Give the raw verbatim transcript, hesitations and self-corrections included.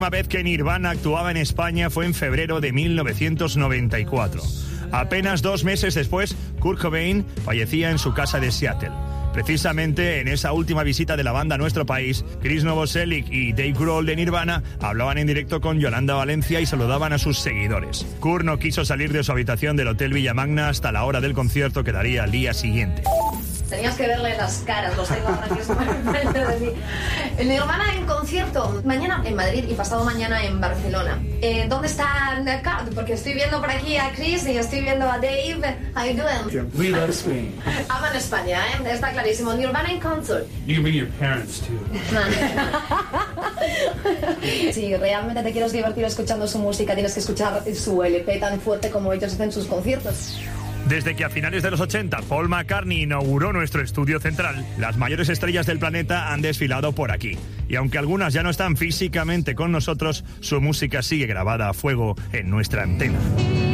La última vez que Nirvana actuaba en España fue en febrero de mil novecientos noventa y cuatro. Apenas dos meses después, Kurt Cobain fallecía en su casa de Seattle. Precisamente en esa última visita de la banda a nuestro país, Chris Novoselic y Dave Grohl de Nirvana hablaban en directo con Yolanda Valencia y saludaban a sus seguidores. Kurt no quiso salir de su habitación del Hotel Villamagna hasta la hora del concierto que daría al día siguiente. Tenías que verle las caras, los tengo ahora mismo enfrente de mí. El Nirvana en concierto, mañana en Madrid y pasado mañana en Barcelona. Eh, ¿Dónde está Kurt? Porque estoy viendo por aquí a Chris y estoy viendo a Dave. How you doing? We love Spain. Ama en España, ¿eh? Está clarísimo. Nirvana en concert. You can bring your parents too. Si realmente te quieres divertir escuchando su música, tienes que escuchar su L P tan fuerte como ellos hacen sus conciertos. Desde que a finales de los ochenta Paul McCartney inauguró nuestro estudio central, las mayores estrellas del planeta han desfilado por aquí. Y aunque algunas ya no están físicamente con nosotros, su música sigue grabada a fuego en nuestra antena.